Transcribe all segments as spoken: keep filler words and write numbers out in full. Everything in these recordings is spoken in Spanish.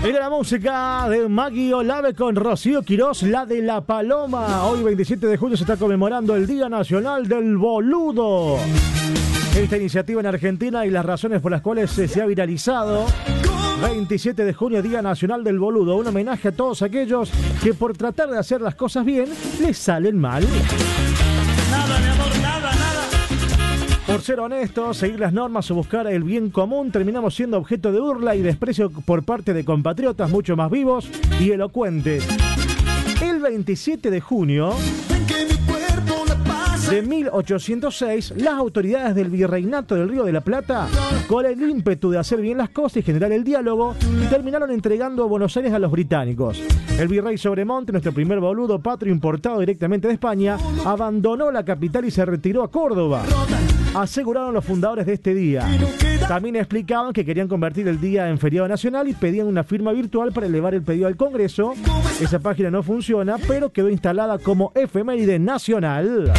Era la música de Maggie Olave con Rocío Quirós, la de La Paloma. Hoy, veintisiete de junio, se está conmemorando el Día Nacional del Boludo. Esta iniciativa en Argentina y las razones por las cuales se, se ha viralizado. veintisiete de junio, Día Nacional del Boludo. Un homenaje a todos aquellos que por tratar de hacer las cosas bien, les salen mal. Nada, mi amor, nada, nada. Por ser honestos, seguir las normas o buscar el bien común, terminamos siendo objeto de burla y desprecio por parte de compatriotas mucho más vivos y elocuentes. El veintisiete de junio de mil ochocientos seis, las autoridades del Virreinato del Río de la Plata, con el ímpetu de hacer bien las cosas y generar el diálogo, terminaron entregando a Buenos Aires a los británicos. El virrey Sobremonte, nuestro primer boludo patrio importado directamente de España, abandonó la capital y se retiró a Córdoba. Aseguraron los fundadores de este día. También explicaban que querían convertir el día en feriado nacional y pedían una firma virtual para elevar el pedido al Congreso. Esa página no funciona, pero quedó instalada como efeméride nacional.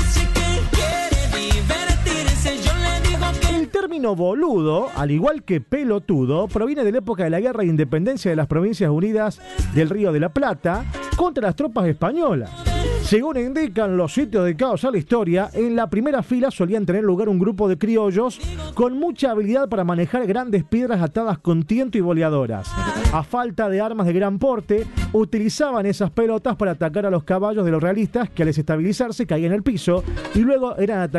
El término boludo, al igual que pelotudo, proviene de la época de la Guerra de Independencia de las Provincias Unidas del Río de la Plata contra las tropas españolas. Según indican los sitios dedicados a la historia, en la primera fila solían tener lugar un grupo de criollos con mucha habilidad para manejar grandes piedras atadas con tiento y boleadoras. A falta de armas de gran porte, utilizaban esas pelotas para atacar a los caballos de los realistas que al desestabilizarse caían en el piso y luego eran atacados